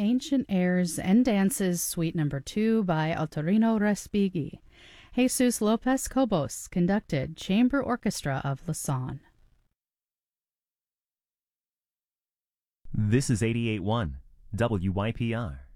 Ancient Airs and Dances, Suite Number 2 by Autorino Respighi. Jesus Lopez Cobos conducted Chamber Orchestra of Lausanne. This is 88.1 WYPR.